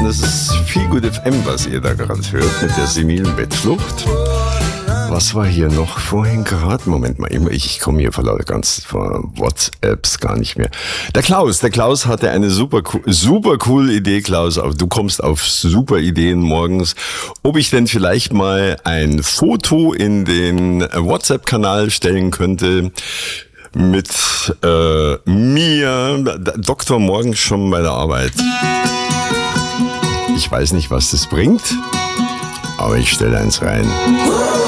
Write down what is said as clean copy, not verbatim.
verraten, das ist viel gut FM, was ihr da gerade hört mit der senilen Bettflucht. Was war hier noch vorhin gerade? Moment mal, ich komme hier vor WhatsApps gar nicht mehr. Der Klaus hatte eine super coole Idee, Klaus. Du kommst auf super Ideen morgens. Ob ich denn vielleicht mal ein Foto in den WhatsApp-Kanal stellen könnte mit mir, Doktor morgens schon bei der Arbeit. Ich weiß nicht, was das bringt, aber ich stelle eins rein.